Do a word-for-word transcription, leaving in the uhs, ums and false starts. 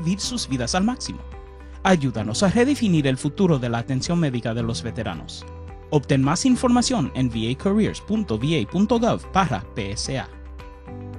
vivir sus vidas al máximo. Ayúdanos a redefinir el futuro de la atención médica de los veteranos. Obtén más información en v a careers punto v a punto gov barra P S A.